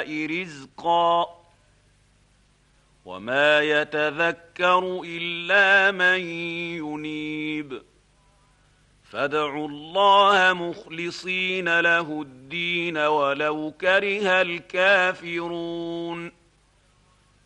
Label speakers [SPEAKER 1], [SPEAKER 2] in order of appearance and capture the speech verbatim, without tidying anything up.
[SPEAKER 1] السماء رزقا وما يتذكر إلا من ينيب فادعوا الله مخلصين له الدين ولو كره الكافرون